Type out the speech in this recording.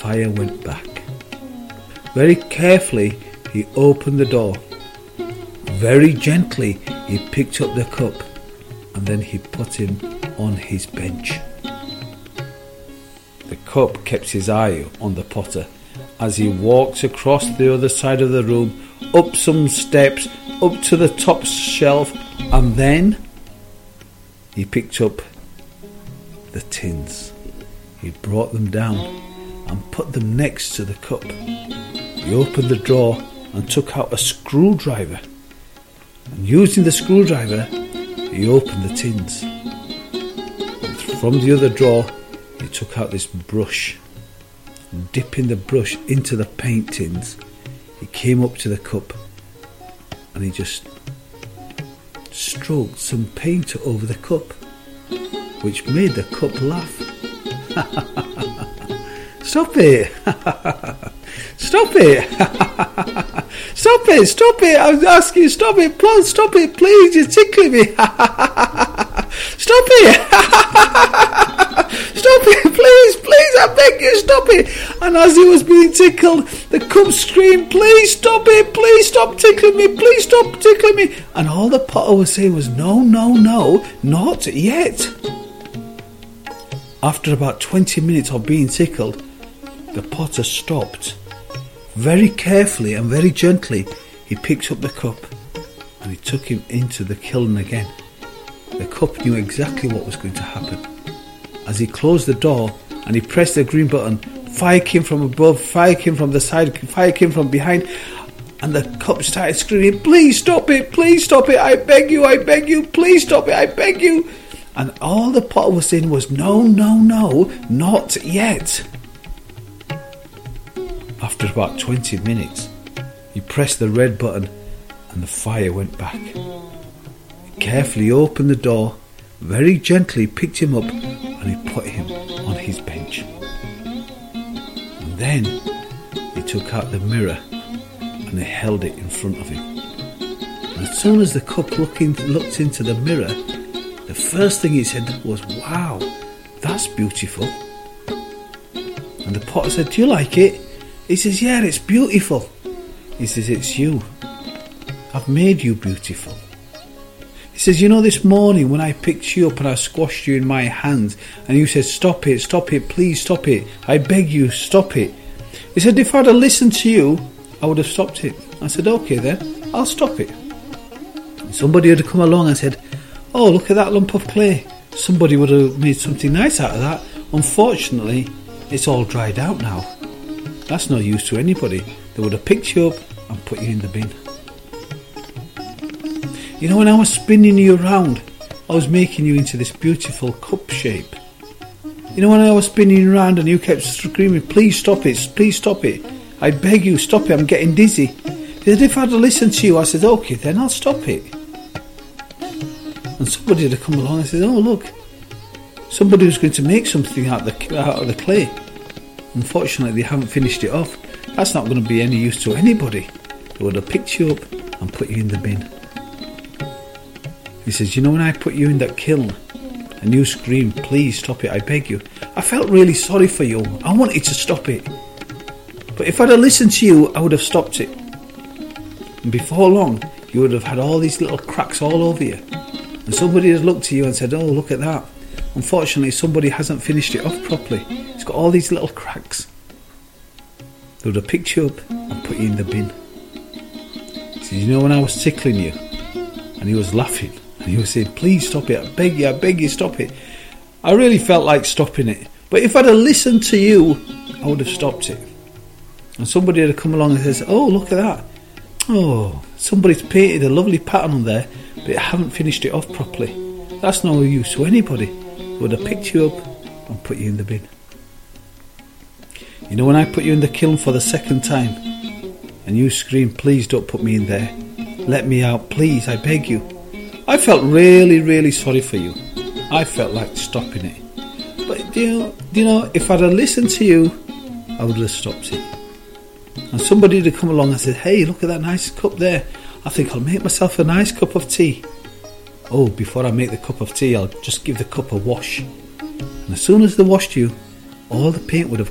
fire went back. Very carefully he opened the door. Very gently he picked up the cup, and then he put him on his bench. The cup kept his eye on the potter as he walked across the other side of the room, up some steps, up to the top shelf, and then he picked up the tins. He brought them down and put them next to the cup. He opened the drawer and took out a screwdriver. And using the screwdriver, he opened the tins. And from the other drawer, he took out this brush. And dipping the brush into the paint tins, he came up to the cup and he just stroked some paint over the cup, which made the cup laugh. Stop it! Stop it! Stop it! Stop it! I was asking you, stop it! Please, stop it! Please, you're tickling me! Stop it! Stop it! Please, I beg you, stop it! And as he was being tickled, the cup screamed, please stop it! Please stop tickling me! Please stop tickling me! And all the potter was saying was, no, not yet. After about 20 minutes of being tickled, the potter stopped. Very carefully and very gently, he picked up the cup and he took him into the kiln again. The cup knew exactly what was going to happen. As he closed the door and he pressed the green button, fire came from above, fire came from the side, fire came from behind, and the cup started screaming, please stop it, I beg you, please stop it, I beg you. And all the potter was saying was, no, not yet. After about 20 minutes, he pressed the red button and the fire went back. He carefully opened the door, very gently picked him up and he put him on his bench. And then he took out the mirror and he held it in front of him. And as soon as the cup looked into the mirror, the first thing he said was, wow, that's beautiful. And the potter said, do you like it? He says, yeah, it's beautiful. He says, it's you. I've made you beautiful. He says, you know, this morning when I picked you up and I squashed you in my hands and you said, stop it, please stop it. I beg you, stop it. He said, if I'd have listened to you, I would have stopped it. I said, okay then, I'll stop it. And somebody would have come along and said, oh, look at that lump of clay. Somebody would have made something nice out of that. Unfortunately, it's all dried out now. That's no use to anybody. They would have picked you up and put you in the bin. You know, when I was spinning you around, I was making you into this beautiful cup shape. You know, when I was spinning you around and you kept screaming, please stop it, I beg you, stop it, I'm getting dizzy. If I'd have listened to you, I said, okay, then I'll stop it. And somebody would have come along and said, oh, look, somebody was going to make something out of the clay. Unfortunately, they haven't finished it off. That's not going to be any use to anybody. They would have picked you up and put you in the bin. He says, you know, when I put you in that kiln and you screamed, please stop it, I beg you, I felt really sorry for you. I wanted to stop it. But if I'd have listened to you, I would have stopped it. And before long, you would have had all these little cracks all over you. And somebody has looked at you and said, oh, look at that. Unfortunately, somebody hasn't finished it off properly. It's got all these little cracks. They would have picked you up and put you in the bin. He said, you know, when I was tickling you, and he was laughing, and he was saying, please stop it, I beg you, stop it. I really felt like stopping it. But if I'd have listened to you, I would have stopped it. And somebody would have come along and says, oh, look at that. Oh, somebody's painted a lovely pattern on there, but they haven't finished it off properly. That's no use to anybody. They would have picked you up and put you in the bin. You know, when I put you in the kiln for the second time and you screamed, please don't put me in there, let me out, please, I beg you, I felt really, really sorry for you. I felt like stopping it. But do you know, if I'd have listened to you, I would have stopped it. And somebody would have come along and said, hey, look at that nice cup there. I think I'll make myself a nice cup of tea. Oh, before I make the cup of tea, I'll just give the cup a wash. And as soon as they washed you, all the paint would have